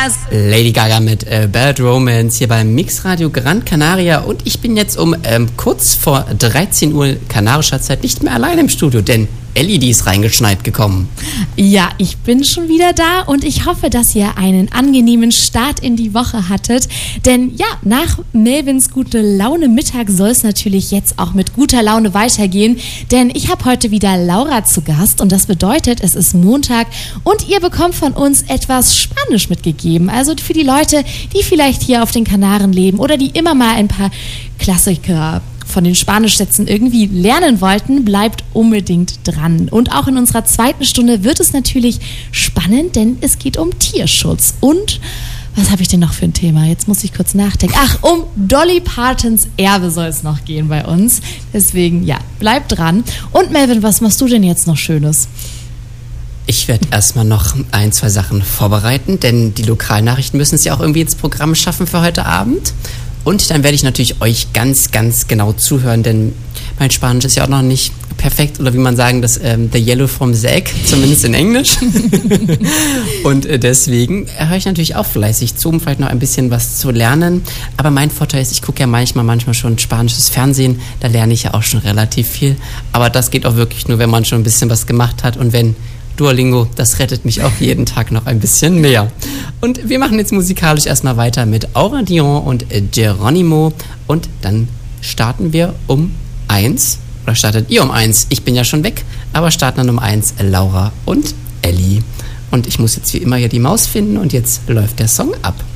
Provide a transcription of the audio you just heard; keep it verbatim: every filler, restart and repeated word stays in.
war's. Lady Gaga mit äh, Bad Romance hier beim Mixradio Gran Canaria. Und ich bin jetzt um ähm, kurz vor dreizehn Uhr kanarischer Zeit nicht mehr allein im Studio, denn Elli, die ist reingeschneit gekommen. Ja, ich bin schon wieder da und ich hoffe, dass ihr einen angenehmen Start in die Woche hattet. Denn ja, nach Melvins gute Laune Mittag soll es natürlich jetzt auch mit guter Laune weitergehen. Denn ich habe heute wieder Laura zu Gast und das bedeutet, es ist Montag und ihr bekommt von uns etwas Spanisch mitgegeben. Also für die Leute, die vielleicht hier auf den Kanaren leben oder die immer mal ein paar Klassiker von den Spanischsätzen irgendwie lernen wollten, bleibt unbedingt dran. Und auch in unserer zweiten Stunde wird es natürlich spannend, denn es geht um Tierschutz. Und was habe ich denn noch für ein Thema? Jetzt muss ich kurz nachdenken. Ach, um Dolly Partons Erbe soll es noch gehen bei uns. Deswegen, ja, bleibt dran. Und Melvin, was machst du denn jetzt noch Schönes? Ich werde erstmal noch ein, zwei Sachen vorbereiten, denn die Lokalnachrichten müssen es ja auch irgendwie ins Programm schaffen für heute Abend. Und dann werde ich natürlich euch ganz, ganz genau zuhören, denn mein Spanisch ist ja auch noch nicht perfekt, oder wie man sagen, das ähm, The Yellow from the Egg, zumindest in Englisch. Und äh, deswegen höre ich natürlich auch fleißig zu, um vielleicht noch ein bisschen was zu lernen. Aber mein Vorteil ist, ich gucke ja manchmal, manchmal schon spanisches Fernsehen, da lerne ich ja auch schon relativ viel. Aber das geht auch wirklich nur, wenn man schon ein bisschen was gemacht hat und wenn Duolingo, das rettet mich auch jeden Tag noch ein bisschen mehr. Und wir machen jetzt musikalisch erstmal weiter mit Aura Dion und Geronimo und dann starten wir um eins, oder startet ihr um eins, ich bin ja schon weg, aber starten dann um eins Laura und Elli. Und ich muss jetzt wie immer hier die Maus finden und jetzt läuft der Song ab.